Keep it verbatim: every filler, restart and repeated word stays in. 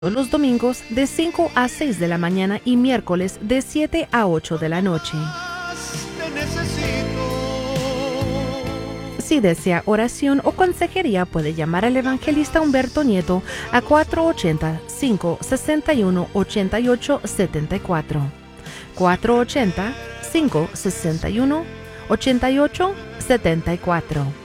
los domingos de cinco a seis de la mañana y miércoles de siete a ocho de la noche. Si desea oración o consejería, puede llamar al evangelista Humberto Nieto a cuatro ocho cero, cinco seis uno, ocho ocho siete cuatro. cuatro ocho cero, cinco seis uno, ocho ocho siete cuatro.